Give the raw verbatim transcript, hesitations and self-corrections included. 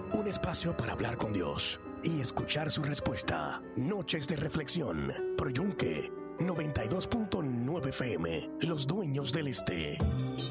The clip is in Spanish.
Un espacio para hablar con Dios y escuchar su respuesta. Noches de reflexión. Por Yunque noventa y dos punto nueve F M. Los dueños del este.